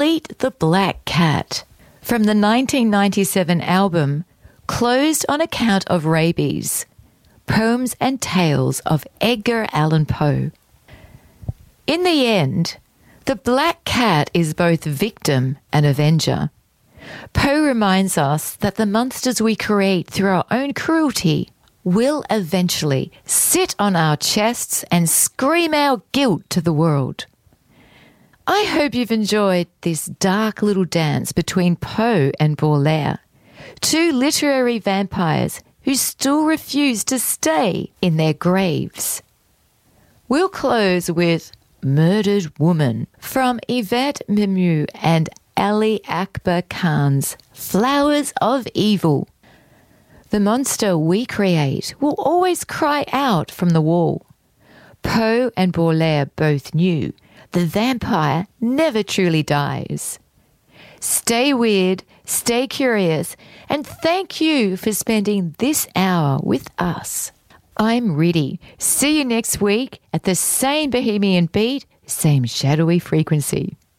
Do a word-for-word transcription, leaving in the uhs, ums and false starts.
Eat the Black Cat from the nineteen ninety-seven album Closed on Account of Rabies, Poems and Tales of Edgar Allan Poe. In the end, the black cat is both victim and avenger. Poe reminds us that the monsters we create through our own cruelty will eventually sit on our chests and scream our guilt to the world. I hope you've enjoyed this dark little dance between Poe and Baudelaire, two literary vampires who still refuse to stay in their graves. We'll close with Murdered Woman from Yvette Mimieux and Ali Akbar Khan's Flowers of Evil. The monster we create will always cry out from the wall. Poe and Baudelaire both knew the vampire never truly dies. Stay weird, stay curious, and thank you for spending this hour with us. I'm Riddy. See you next week at the same Bohemian beat, same shadowy frequency.